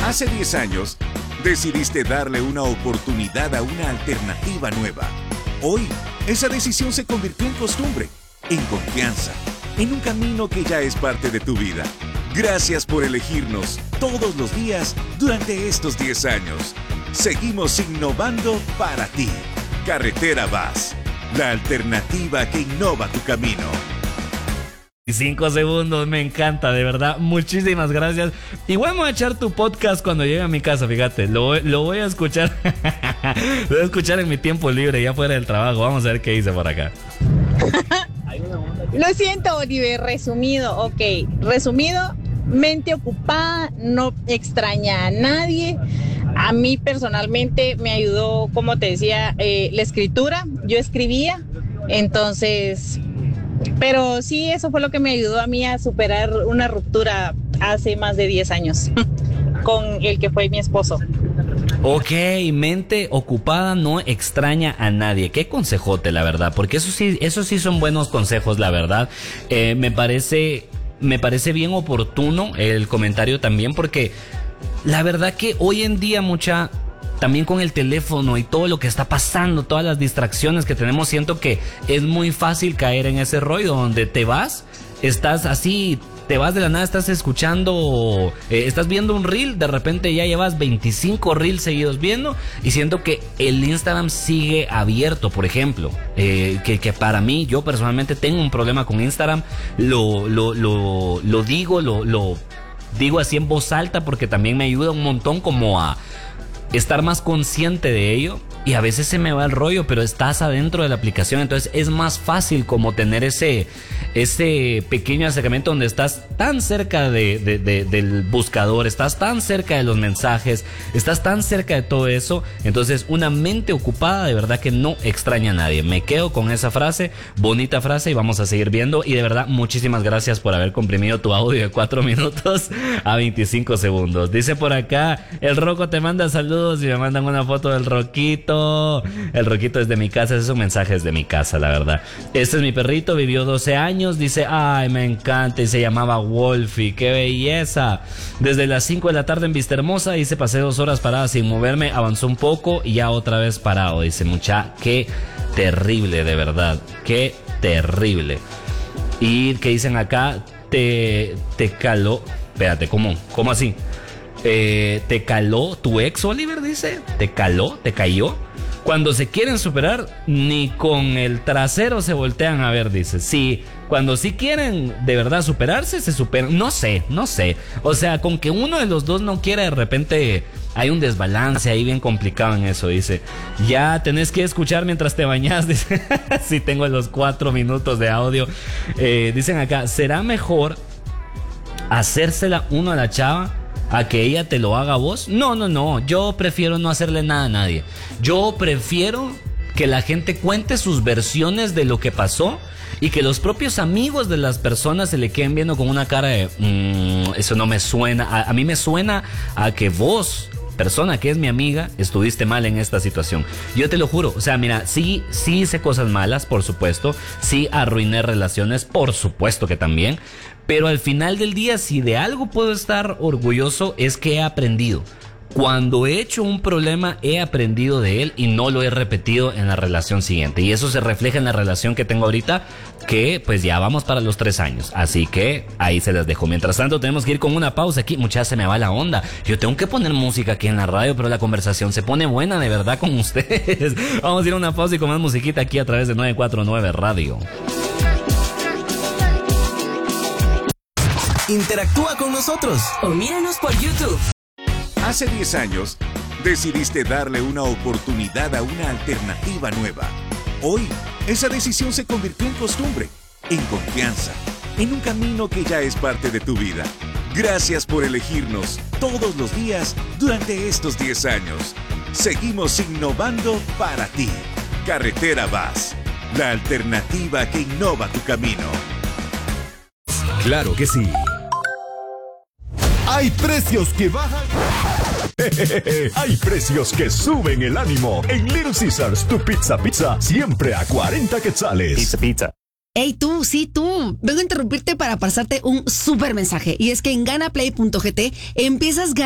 Hace 10 años, decidiste darle una oportunidad a una alternativa nueva. Hoy, esa decisión se convirtió en costumbre, en confianza, en un camino que ya es parte de tu vida. Gracias por elegirnos todos los días durante estos 10 años. Seguimos innovando para ti. Carretera Vas, la alternativa que innova tu camino. 5 segundos, me encanta, de verdad, muchísimas gracias. Igual me voy a echar tu podcast cuando llegue a mi casa, fíjate, lo voy a escuchar. Lo voy a escuchar en mi tiempo libre, ya fuera del trabajo. Vamos a ver qué dice por acá. Lo siento, Oliver, resumido, resumido, mente ocupada, no extraña a nadie. A mí personalmente me ayudó, como te decía, la escritura. Yo escribía, entonces... Pero sí, eso fue lo que me ayudó a mí a superar una ruptura hace más de 10 años con el que fue mi esposo. Ok, mente ocupada no extraña a nadie. Qué consejote, la verdad, porque esos sí son buenos consejos, la verdad. Me parece bien oportuno el comentario también, porque la verdad que hoy en día también con el teléfono y todo lo que está pasando, todas las distracciones que tenemos, siento que es muy fácil caer en ese rollo donde estás así, te vas de la nada, estás escuchando, estás viendo un reel, de repente ya llevas 25 reels seguidos viendo y siento que el Instagram sigue abierto, por ejemplo, que para mí, yo personalmente tengo un problema con Instagram, lo digo así en voz alta porque también me ayuda un montón como a estar más consciente de ello, y a veces se me va el rollo, pero estás adentro de la aplicación, entonces es más fácil como tener ese pequeño acercamiento donde estás tan cerca del buscador, estás tan cerca de los mensajes, estás tan cerca de todo eso. Entonces una mente ocupada de verdad que no extraña a nadie. Me quedo con esa frase, bonita frase, y vamos a seguir viendo. Y de verdad muchísimas gracias por haber comprimido tu audio de 4 minutos a 25 segundos. Dice por acá, el Roco te manda saludos y me mandan una foto del Roquito. El Roquito es de mi casa, esos mensajes de mi casa, la verdad. Este es mi perrito, vivió 12 años, dice, ay, me encanta, y se llamaba Wolfie, qué belleza. Desde las 5 de la tarde en Vista Hermosa, dice, pasé 2 horas parada sin moverme, avanzó un poco y ya otra vez parado, dice, qué terrible, de verdad, qué terrible. Y que dicen acá, te caló, espérate, ¿cómo así? ¿Te caló tu ex, Oliver? Dice, ¿te cayó? Cuando se quieren superar, ni con el trasero se voltean a ver, dice. Sí, cuando sí quieren de verdad superarse, se superan. No sé. O sea, con que uno de los dos no quiera, de repente hay un desbalance ahí bien complicado en eso, dice. Ya tenés que escuchar mientras te bañas, dice. Sí, tengo los 4 minutos de audio. Dicen acá, ¿será mejor hacérsela uno a la chava a que ella te lo haga a vos? No, yo prefiero no hacerle nada a nadie. Yo prefiero que la gente cuente sus versiones de lo que pasó y que los propios amigos de las personas se le queden viendo con una cara de eso no me suena. A mí me suena a que vos, persona que es mi amiga, estuviste mal en esta situación. Yo te lo juro, o sea, mira, sí hice cosas malas, por supuesto, sí arruiné relaciones, por supuesto que también, pero al final del día, si de algo puedo estar orgulloso, es que he aprendido. Cuando he hecho un problema, he aprendido de él y no lo he repetido en la relación siguiente. Y eso se refleja en la relación que tengo ahorita, que pues ya vamos para los 3 años. Así que ahí se las dejo. Mientras tanto, tenemos que ir con una pausa aquí. Muchas se me va la onda. Yo tengo que poner música aquí en la radio, pero la conversación se pone buena de verdad con ustedes. Vamos a ir a una pausa y con más musiquita aquí a través de 949 Radio. Interactúa con nosotros o míranos por YouTube. Hace 10 años, decidiste darle una oportunidad a una alternativa nueva. Hoy, esa decisión se convirtió en costumbre, en confianza, en un camino que ya es parte de tu vida. Gracias por elegirnos todos los días durante estos 10 años. Seguimos innovando para ti. Carretera Vas, la alternativa que innova tu camino. Claro que sí. Hay precios que bajan. Hay precios que suben el ánimo. En Little Caesars, tu pizza siempre a 40 quetzales. Pizza. Hey tú, sí tú, vengo a interrumpirte para pasarte un súper mensaje. Y es que en ganaplay.gt empiezas